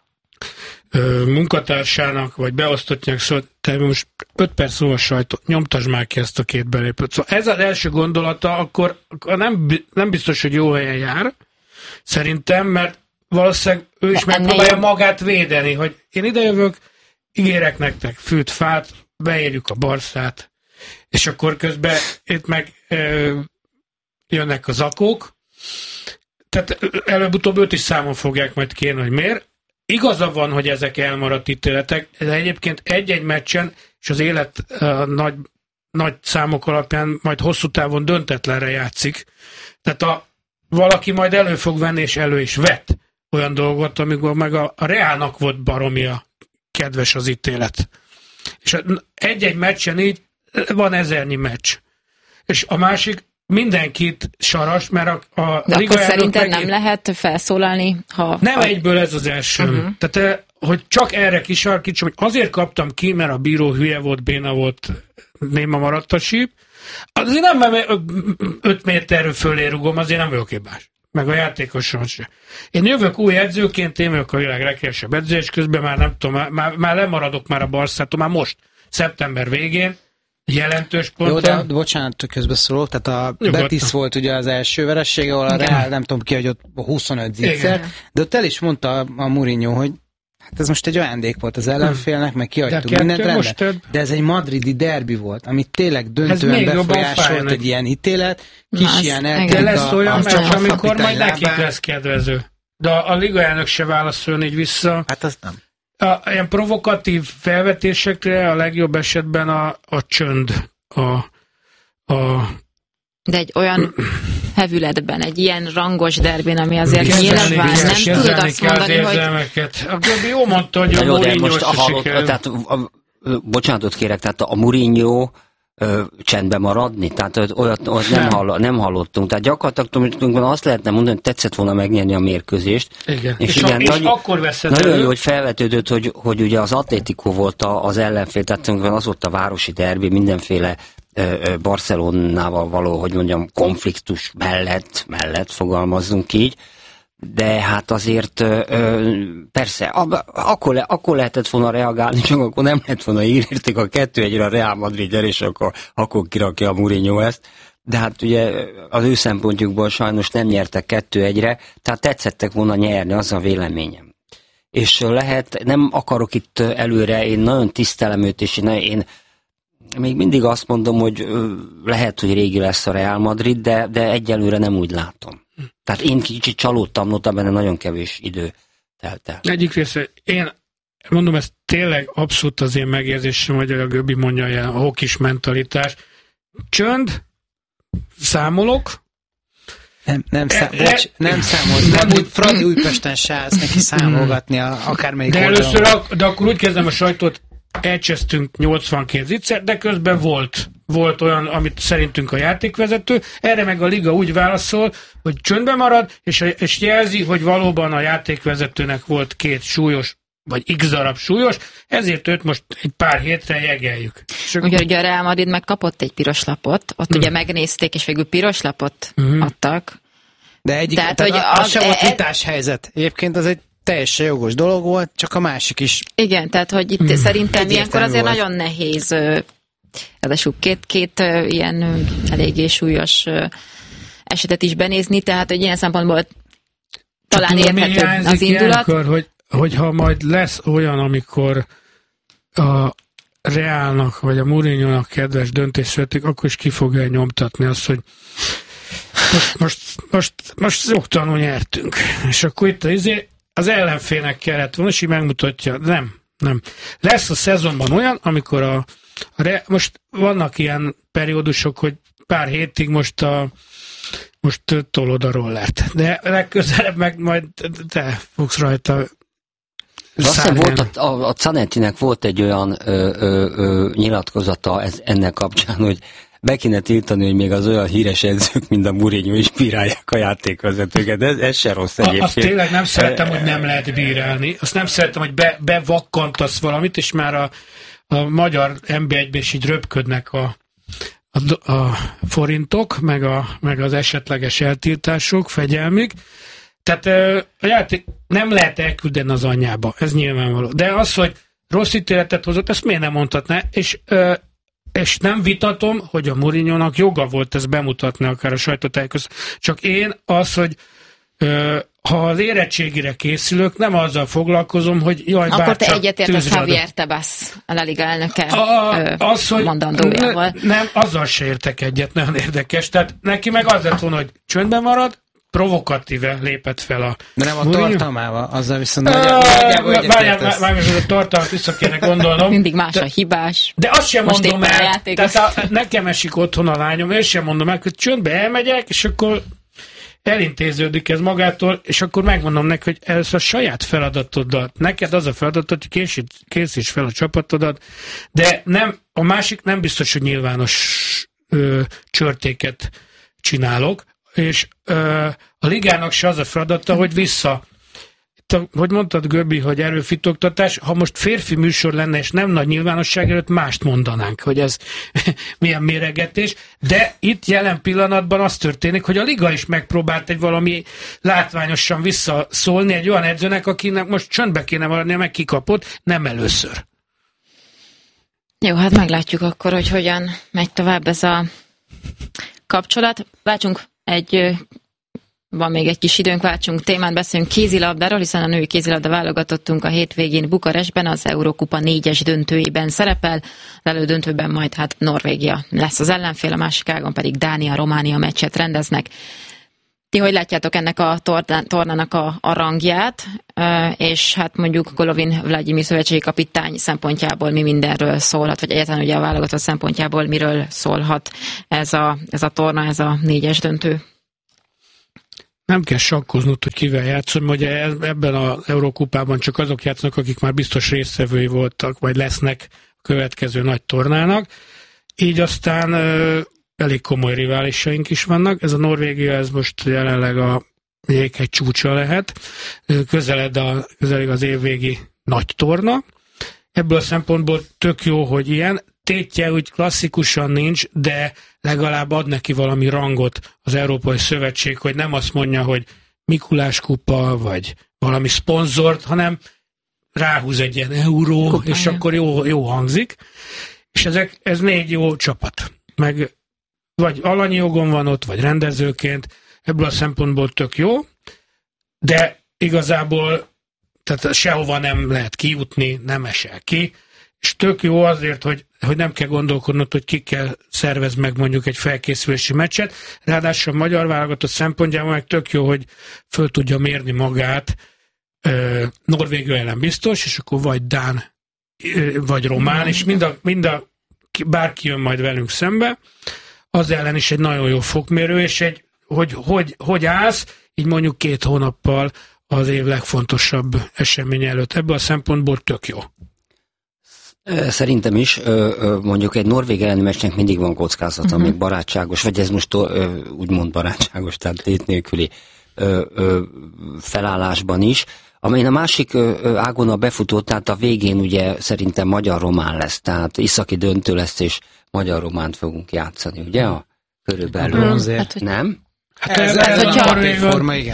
ö, munkatársának, vagy beosztottják szólt, te most öt perc múlva sajtot, nyomtasd már ki ezt a két belépőt. Szóval ez az első gondolata, akkor, akkor nem, nem biztos, hogy jó helyen jár, szerintem, mert valószínűleg ő is megpróbálja magát védeni, hogy én idejövök, ígérek nektek fűt, fát, beérjük a Barszát, és akkor közben itt meg ö, jönnek a zakók, tehát előbb-utóbb őt is számon fogják majd kérni, hogy miért. Igaza van, hogy ezek elmaradt ítéletek, de egyébként egy-egy meccsen, és az élet uh, nagy, nagy számok alapján majd hosszú távon döntetlenre játszik. Tehát a, valaki majd elő fog venni, és elő is vett olyan dolgot, amikor meg a, a Reálnak volt baromia kedves az ítélet. És egy-egy meccsen így van ezernyi meccs. És a másik mindenkit saras, mert a, a de Liga akkor szerintem megint... nem lehet felszólalni, ha... Nem a... egyből ez az első. Uh-huh. Tehát, hogy csak erre kisarkítsam, hogy azért kaptam ki, mert a bíró hülye volt, béna volt, néma maradt a síp. Azért nem, mert öt méterről fölé rugom, azért nem vagyok hibás. meg a játékoson se. Én jövök új edzőként, én vagyok a világ legkevesebb edző, és közben már nem tudom, már, már lemaradok már a Barszától, már most, szeptember végén, jelentős ponton. Jó, de bocsánat, közbeszólok, tehát a Nyugodtan. Betis volt ugye az első veressége, ahol a Real, nem tudom ki, hogy ott huszonöt zicser, de ott el is mondta a Mourinho, hogy hát ez most egy ajándék volt az ellenfélnek, meg kihagytuk mindent rendben. Több... De ez egy madridi derbi volt, amit tényleg döntően befolyásolt egy ilyen ítélet, kis Na, ilyen eltűnt de lesz olyan meccs, amikor majd nekik lesz kedvező. De a, a ligajának se válaszolni így vissza. Hát az nem. A, ilyen provokatív felvetésekre a legjobb esetben a, a csönd. A, a... De egy olyan hevületben, egy ilyen rangos derbin, ami azért nyilván nem tudod azt mondani, hogy... A Göbbi jó mondta, hogy a Mourinho se tehát, a, a, bocsánatot kérek, tehát a Mourinho ö, csendben maradni, tehát olyat, olyat nem, hall, nem hallottunk. Tehát gyakorlatilag azt lehetne mondani, hogy tetszett volna megnyerni a mérkőzést. Igen. És, és, igen, a, és nagy, akkor veszed nagyon elő. jó, hogy felvetődött, hogy, hogy ugye az Atlético volt az ellenfél, tehát az volt a városi derbi, mindenféle Barcelonával való, hogy mondjam, konfliktus mellett, mellett fogalmazzunk így, de hát azért persze, akkor, le, akkor lehetett volna reagálni, csak akkor nem lehet volna írték a kettő egyre a Real Madrid el, és akkor, akkor kirakja a Mourinho ezt, de hát ugye az ő szempontjukból sajnos nem nyertek kettő egyre, tehát tetszettek volna nyerni, az a véleményem. És lehet, nem akarok itt előre, én nagyon tisztelem őt, és én, én még mindig azt mondom, hogy lehet, hogy régi lesz a Real Madrid, de, de egyelőre nem úgy látom. Tehát én kicsit csalódtam, notabene nagyon kevés idő telt el. Egyik része, én mondom, ez tényleg abszolút az én megérzésem, hogy a Göbbi mondja, ilyen a hokis mentalitás. Csönd, számolok. Nem, nem, szám, e, bocs, nem számolt. Nem úgy, Fradi Újpesten se állsz neki számolgatni a, akármelyik de oldalon. Először, a, de akkor úgy kezdem a sajtót, elcsesztünk nyolcvankét zicser, de közben volt, volt olyan, amit szerintünk a játékvezető, erre meg a liga úgy válaszol, hogy csöndben marad, és, és jelzi, hogy valóban a játékvezetőnek volt két súlyos, vagy x darab súlyos, ezért őt most egy pár hétre jegeljük. Ugye, ugye a Real Madrid megkapott egy piros lapot, ott hmm. ugye megnézték, és végül piros lapot hmm. adtak. De egyik, tehát, tehát hogy az, az sem volt vitás helyzet. Egyébként az egy teljesen jogos dolog volt, csak a másik is. Igen, tehát hogy itt hmm. szerintem ilyenkor azért volt. Nagyon nehéz, ráadásul két, két ilyen eléggé súlyos esetet is benézni, tehát hogy ilyen szempontból talán érthető az indulat. Ilyenkor, hogy, hogyha majd lesz olyan, amikor a Realnak vagy a Mourinho-nak kedves döntés születik, akkor is ki fogja nyomtatni azt, hogy most, most, most, most jóktalanul nyertünk. És akkor itt azért az ellenfélnek kellett volna, és így megmutatja, nem, nem. Lesz a szezonban olyan, amikor a, a re, most vannak ilyen periódusok, hogy pár hétig most a most tolod a rollert. De legközelebb meg majd te fogsz rajta Aztán volt a, a, a Zanettinek volt egy olyan ö, ö, ö, nyilatkozata ez, ennek kapcsán, hogy be kéne tiltani, hogy még az olyan híres edzők, mint a Mourinho is bírálják a játékvezetőket. Ez, ez se rossz egyébként. Azt tényleg nem szeretem, hogy nem lehet bírálni. Azt nem szeretem, hogy be, bevakkantasz valamit, és már a, a magyar em bé egyben is így röpködnek a, a, a forintok, meg, a, meg az esetleges eltiltások, fegyelmig. Tehát a játék nem lehet elküldeni az anyjába, ez nyilvánvaló. De az, hogy rossz ítéletet hozott, ezt miért nem mondhatná? És És nem vitatom, hogy a Mourinho-nak joga volt ezt bemutatni akár a sajtótájékoztatón. Csak én az, hogy ö, ha az érettségire készülök, nem azzal foglalkozom, hogy jaj, akkor bár te egyetértesz Javier Tebas, a La Liga elnöke a, ö, az, hogy mondandójával. Ne, nem, azzal se értek egyet, nagyon érdekes. Tehát neki meg az lett volna, hogy csöndben marad, provokatíve lépett fel a De nem a Mourinho. Tartalmával, azzal viszont nagyjából egyetértesz. Várjál, a tartalmat vissza kéne gondolnom. Mindig más a hibás. De azt sem most mondom el, tehát a, nekem esik otthon a lányom, én sem mondom el, hogy csöndbe elmegyek, és akkor elintéződik ez magától, és akkor megmondom neki, hogy ez a saját feladatodat, neked az a feladatod, hogy készíts, készíts fel a csapatodat, de nem, a másik nem biztos, hogy nyilvános ö, csörtéket csinálok, és ö, a ligának se az a feladata, hogy vissza Itt, hogy mondtad, Göbbi, hogy erőfitoktatás, ha most férfi műsor lenne, és nem nagy nyilvánosság előtt, mást mondanánk, hogy ez milyen méregetés, de itt jelen pillanatban az történik, hogy a liga is megpróbált egy valami látványosan visszaszólni egy olyan edzőnek, akinek most csöndbe kéne maradnia, meg kikapott, nem először. Jó, hát meglátjuk akkor, hogy hogyan megy tovább ez a kapcsolat. Váltsunk egy, van még egy kis időnk, váltsunk témát, beszéljünk kézilabdáról, hiszen a női kézilabda válogatottunk a hétvégén Bukarestben, az Eurókupa négyes döntőjében szerepel, az elődöntőben majd hát Norvégia lesz az ellenfél, a másik ágon pedig Dánia-Románia meccset rendeznek. Ti hogy látjátok ennek a tornának a, a rangját, és hát mondjuk Golovin Vladimir szövetségi kapitány szempontjából mi mindenről szólhat, vagy egyáltalán ugye a válogatott szempontjából miről szólhat ez a, ez a torna, ez a négyes döntő? Nem kell sakkoznod, hogy kivel játszom, hogy ebben az Eurókupában csak azok játszanak, akik már biztos résztvevői voltak, vagy lesznek a következő nagy tornának. Így aztán elég komoly riválisaink is vannak. Ez a Norvégia, ez most jelenleg a jéghegy csúcsa lehet. Közeled a, közeled az évvégi nagy torna. Ebből a szempontból tök jó, hogy ilyen. Tétje úgy klasszikusan nincs, de legalább ad neki valami rangot az Európai Szövetség, hogy nem azt mondja, hogy Mikulás kupa, vagy valami szponzort, hanem ráhúz egy ilyen euró, Kupája. És akkor jó, jó hangzik. És ezek, ez négy jó csapat. Meg vagy alanyi jogon van ott, vagy rendezőként, ebből a szempontból tök jó, de igazából tehát sehova nem lehet kijutni, nem esel ki, és tök jó azért, hogy, hogy nem kell gondolkodnod, hogy kikkel szervez meg mondjuk egy felkészülési meccset, ráadásul a magyar válogatott szempontjából meg tök jó, hogy föl tudja mérni magát Norvégia ellen biztos, és akkor vagy dán, vagy román, és mind a, mind a bárki jön majd velünk szembe, az ellen is egy nagyon jó fokmérő, és egy, hogy, hogy, hogy állsz, így mondjuk két hónappal az év legfontosabb esemény előtt. Ebből a szempontból tök jó. Szerintem is, mondjuk egy norvég elleni meccsnek mindig van kockázata, uh-huh. még barátságos, vagy ez most úgymond barátságos, tehát tét nélküli felállásban is. Amelyen a másik ágon a befutó, tehát a végén ugye szerintem magyar-román lesz, tehát iszaki döntő lesz, és magyar-románt fogunk játszani, ugye? A körülbelül. Hmm, hát, nem? Hát ez, ez, ez a papírforma, igen.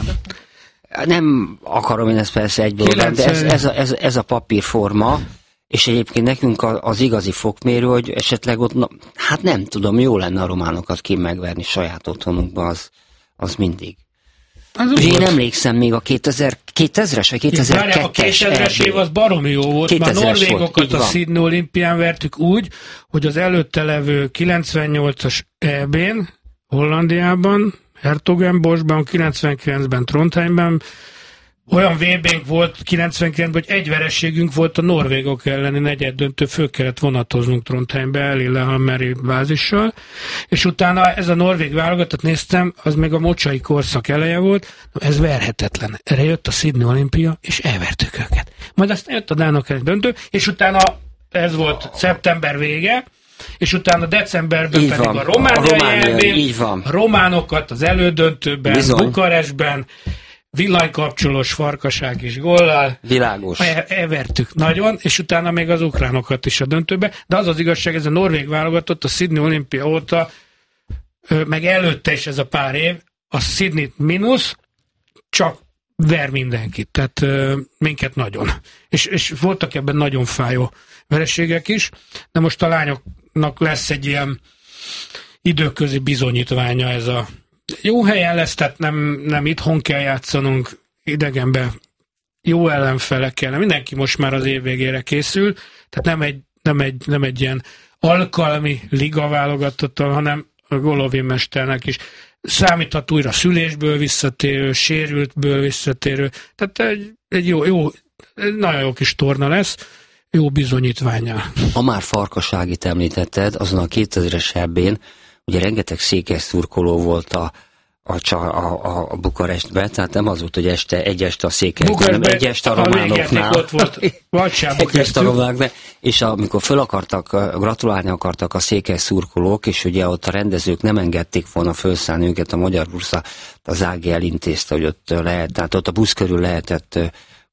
Nem akarom én ezt persze egyből, de ez, ez, a, ez, ez a papírforma, és egyébként nekünk az igazi fokmérő, hogy esetleg ott, na, hát nem tudom, jó lenne a románokat ki megverni saját otthonunkba, az, az mindig. Az én emlékszem még a kétezres vagy kétezer-kettes A kétezres év az baromi jó volt, már norvégokat a Sydney olimpián vertük úgy, hogy az előtte levő kilencvennyolcas é bén, Hollandiában, Hertogenboschban, kilencvenkilencben Trondheimben, olyan vé bénk volt kilencvenkilencben, hogy egy vereségünk volt a norvégok elleni negyeddöntő, föl kellett vonatoznunk Trondheimbe, Lillehammeri bázissal, és utána ez a norvég válogatott néztem, az még a mocsai korszak eleje volt, ez verhetetlen. Erre jött a Sydney olimpia, és elvertük őket. Majd aztán jött a dánok elleni döntő, és utána ez volt szeptember vége, és utána decemberben így pedig van. a romániai a románokat az elődöntőben, bizony. Bukarestben, villanykapcsolós Farkaság is góllal. Világos. Elvertük nagyon, és utána még az ukránokat is a döntőbe. De az az igazság, ez a norvég válogatott a Sydney olimpia óta, meg előtte is ez a pár év, a Sydney mínusz, csak ver mindenkit. Tehát minket nagyon. És, és voltak ebben nagyon fájó vereségek is, de most a lányoknak lesz egy ilyen időközi bizonyítványa ez a jó helyen lesz, tehát nem, nem itthon kell játszanunk, idegenbe jó ellenfelekkel, mindenki most már az év végére készül, tehát nem egy, nem egy, nem egy ilyen alkalmi liga válogatottal, hanem a Golovin mesternek is számíthat újra szülésből visszatérő, sérültből visszatérő, tehát egy, egy jó, jó, egy nagyon jó kis torna lesz, jó bizonyítványa. Ha már Farkaságit említetted, azon a kétezres é bén ugye rengeteg székely szurkoló volt a, a, a, a Bukarestben, tehát nem az volt, hogy este, egy este a székely, hanem egy este a románoknál. Ott volt, egy este a románoknál, és amikor föl akartak, gratulálni akartak a székely szurkolók, és ugye ott a rendezők nem engedték volna felszállni őket, a Magyar Bursa, az á gé elintézte, hogy ott lehet, tehát ott a busz körül lehetett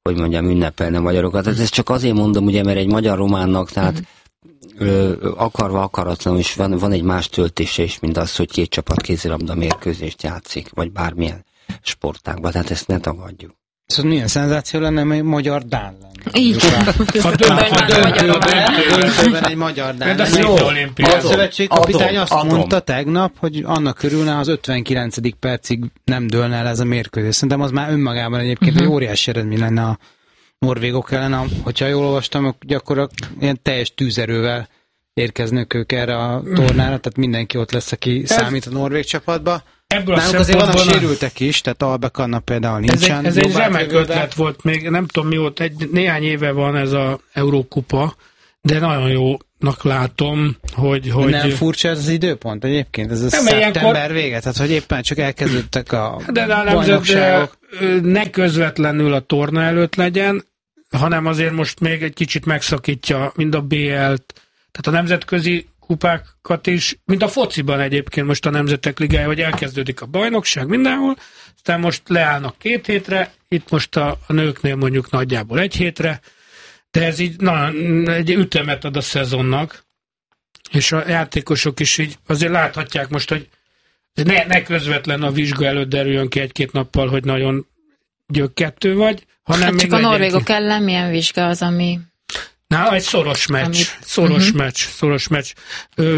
hogy mondjam, ünnepelni a magyarokat. Ez csak azért mondom, ugye, mert egy magyar románnak, tehát ö, akarva akaratlanul is van, van egy más töltése is, mint az, hogy két csapat kézilabda mérkőzést játszik, vagy bármilyen sportágban, tehát ezt ne tagadjuk. Szóval milyen szenzáció lenne, hogy magyar dán lenne. Így. A döntőben egy magyar dán lenne. A szövetségkapitány azt adom. mondta tegnap, hogy annak örülne, az ötvenkilencedik percig nem dőlne el ez a mérkőzés. Szerintem az már önmagában egyébként uh-huh. egy óriási eredmény lenne a norvégok ellen, hogyha jól olvastam, akkor ilyen teljes tűzerővel érkeznek ők erre a tornára, tehát mindenki ott lesz, aki ez számít a norvég csapatba. Ebből Nálunk azért vannak sérültek is, tehát Albek Anna például nincsen. Ez egy, ez egy remek ötlet volt, még nem tudom mióta, egy, néhány éve van ez a Eurókupa, de nagyon jónak látom, hogy... hogy nem furcsa ez az időpont egyébként? Ez a szeptember ilyenkor... vége, tehát hogy éppen csak elkezdődtek a de bajnokságok. De ne közvetlenül a torna előtt legyen, hanem azért most még egy kicsit megszakítja mind a bé el-t, tehát a nemzetközi kupákat is, mint a fociban egyébként most a Nemzetek Ligája, hogy elkezdődik a bajnokság mindenhol, aztán most leállnak két hétre, itt most a, a nőknél mondjuk nagyjából egy hétre, de ez így na, egy ütemet ad a szezonnak, és a játékosok is így azért láthatják most, hogy ne, ne közvetlen a vizsga előtt derüljön ki egy-két nappal, hogy nagyon gyökkettő vagy, hanem hát még csak a norvégok ellen milyen vizsga az, ami... Na, egy szoros meccs, Amit... szoros uh-huh. meccs, szoros meccs. Ö,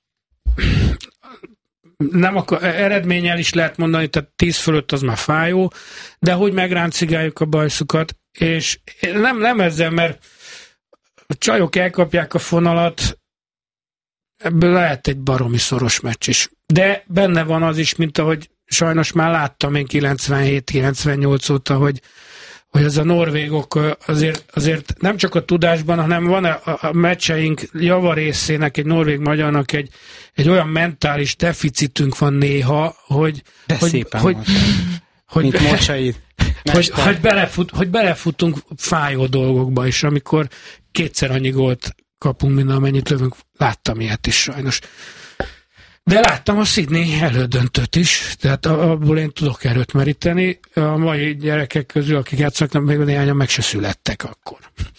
nem akar, eredménnyel is lehet mondani, tehát tíz fölött az már fájó, de hogy megráncigáljuk a bajszukat, és nem, nem ezzel, mert a csajok elkapják a fonalat, ebből lehet egy baromi szoros meccs is. De benne van az is, mint ahogy sajnos már láttam én kilencvenhét kilencvennyolc óta, hogy hogy ez a norvégok azért, azért nem csak a tudásban, hanem van a, a meccseink javarészének, egy norvég-magyarnak egy, egy olyan mentális deficitünk van néha, hogy... De hogy, szépen hogy, hogy, mint Mocsaid. Hogy, hogy, belefut, hogy belefutunk fájó dolgokba is, amikor kétszer annyi gólt kapunk, mint amennyit lövünk. Láttam ilyet is sajnos. De láttam a Sydney elődöntőt is, tehát abból én tudok erőt meríteni. A mai gyerekek közül, akik játszanak, még néhányan meg se születtek akkor.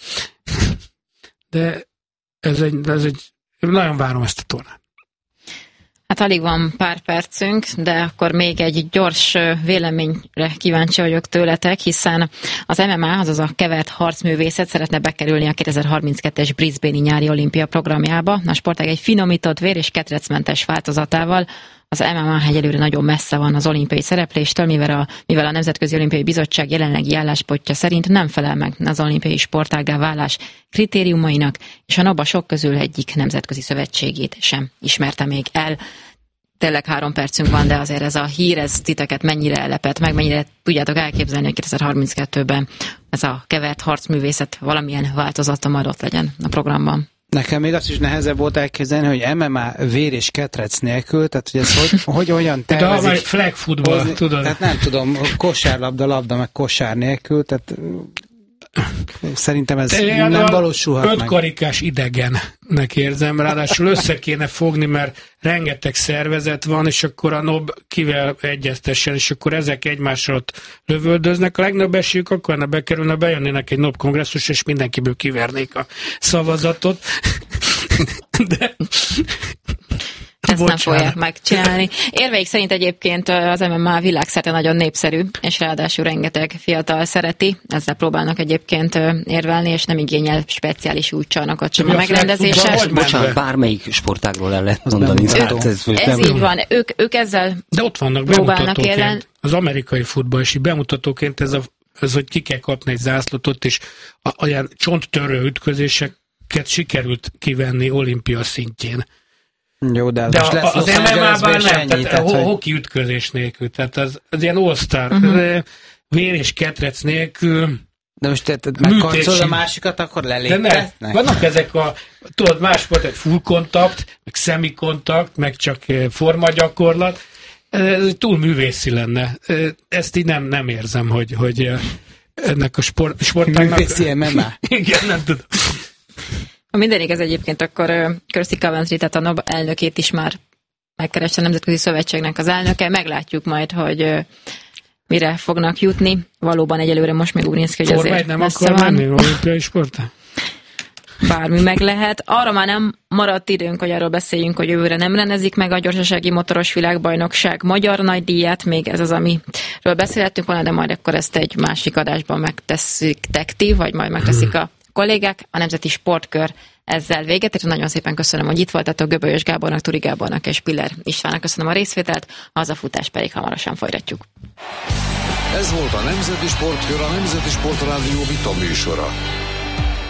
De ez egy, ez egy, nagyon várom ezt a tornát. Hát alig van pár percünk, de akkor még egy gyors véleményre kíváncsi vagyok tőletek, hiszen az em em á, azaz a kevert harcművészet szeretne bekerülni a kétezer-harminckettes Brisbane-i nyári olimpia programjába. A sportág egy finomított vér- és ketrecmentes változatával. Az em em á egyelőre nagyon messze van az olimpiai szerepléstől, mivel a, mivel a Nemzetközi Olimpiai Bizottság jelenlegi álláspontja szerint nem felel meg az olimpiai sportággá válás kritériumainak, és a NOBA sok közül egyik nemzetközi szövetségét sem ismerte még el. Tényleg három percünk van, de azért ez a hír, ez titeket mennyire ellepett meg, mennyire tudjátok elképzelni, hogy kétezer-harminckettőben ez a kevert harcművészet valamilyen változata majd ott legyen a programban. Nekem még azt is nehezebb volt elképzelni, hogy em em á vér és ketrec nélkül, tehát hogy ez hogy, hogy olyan tervezik. De a flag football, tudod. Tehát nem tudom, kosárlabda, labda, meg kosár nélkül, tehát szerintem ez de nem valósulhat meg. Ötkarikás idegennek érzem, ráadásul össze kéne fogni, mert rengeteg szervezet van, és akkor a NOB kivel egyeztessen, és akkor ezek egymással lövöldöznek. A legnagyobb esélyük akkor ne bekerülne, bejönnének egy NOB kongresszus, és mindenkiből kivernék a szavazatot. De... Ezt Bocsánat. Nem fogják megcsinálni. Érveik szerint egyébként az em em á világszerte nagyon népszerű, és ráadásul rengeteg fiatal szereti. Ezzel próbálnak egyébként érvelni, és nem igényel speciális útcsarnokot sem a megrendezése. Bocsánat, bármelyik sportágról el lehet mondani. Hát ez ez így van. Ők, ők ezzel de ott vannak bemutatóként. Az amerikai futball, és így bemutatóként ez, a, ez, hogy ki kell kapni egy zászlót ott, és olyan csonttörő ütközéseket sikerült kivenni olimpia szintjén. Jó, de az, de a, lesz az em em á-ban nem, ennyi, tehát, tehát hogy... hoki ütközés nélkül, tehát az, az ilyen all-star, uh-huh. vér és ketrec nélkül. De most te megkarcolod a másikat, akkor leléptetnek? Ne, vannak ezek a, tudod, más volt egy full kontakt, meg szemikontakt, meg csak formagyakorlat, ez túl művészi lenne. Ezt így nem, nem érzem, hogy, hogy ennek a sport, sportágnak... Művészi em em á? Igen, nem tudom. Ha minden igaz egyébként, akkor Kirsty Coventry, tehát a NOB elnökét is már megkereste a Nemzetközi Szövetségnek az elnöke. Meglátjuk majd, hogy mire fognak jutni. Valóban egyelőre most még úgy néz ki, hogy azért nem akar van. menni olimpiai sporttal? Bármi meg lehet. Arra már nem maradt időnk, hogy arról beszéljünk, hogy jövőre nem rendezik meg a gyorsasági motoros világbajnokság magyar nagydíját, még ez az, amiről beszélhetünk volna, de majd akkor ezt egy másik adásban megteszik tekti, vagy majd megteszik a kollégák. A Nemzeti Sportkör ezzel véget, és nagyon szépen köszönöm, hogy itt voltatok, Göbölyös Gábornak, Turi Gábornak és Piller Istvánnak köszönöm a részvételt, az a futás pedig hamarosan folytatjuk. Ez volt a Nemzeti Sportkör, a Nemzeti Sportrádió vita műsora.